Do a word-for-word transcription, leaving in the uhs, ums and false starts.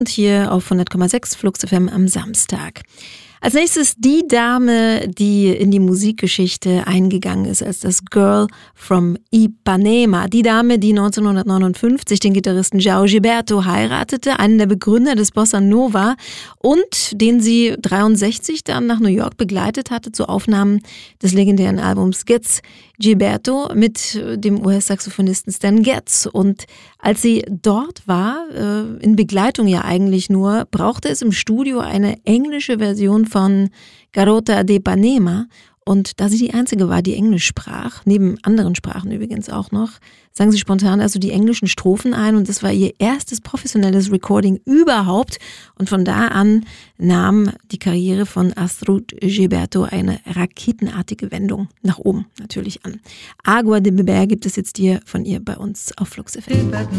Und hier auf hundert Komma sechs Flux F M am Samstag. Als nächstes die Dame, die in die Musikgeschichte eingegangen ist als das Girl from Ipanema. Die Dame, die neunzehnhundertneunundfünfzig den Gitarristen João Gilberto heiratete, einen der Begründer des Bossa Nova und den sie dreiundsechzig dann nach New York begleitet hatte zu Aufnahmen des legendären Albums Gets Gilberto mit dem U S-Saxophonisten Stan Getz. Und als sie dort war, in Begleitung ja eigentlich nur, brauchte es im Studio eine englische Version von Garota de Ipanema. Und da sie die einzige war, die Englisch sprach, neben anderen Sprachen übrigens auch noch, sang sie spontan also die englischen Strophen ein und das war ihr erstes professionelles Recording überhaupt. Und von da an nahm die Karriere von Astrud Gilberto eine raketenartige Wendung nach oben natürlich an. Agua de Beber gibt es jetzt hier von ihr bei uns auf Flux F M.